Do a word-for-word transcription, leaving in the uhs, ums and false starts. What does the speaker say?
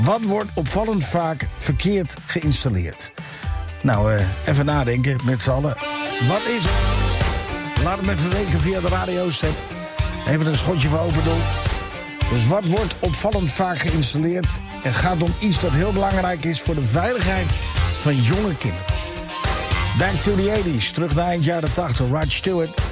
Wat wordt opvallend vaak verkeerd geïnstalleerd? Nou, uh, even nadenken met z'n allen. Wat is het? Laat hem even weten via de radiostep. Even een schotje voor open doen. Dus wat wordt opvallend vaak geïnstalleerd? Het gaat om iets dat heel belangrijk is voor de veiligheid van jonge kinderen. Back to the eighties, terug naar eind jaren tachtig. Rod Stewart.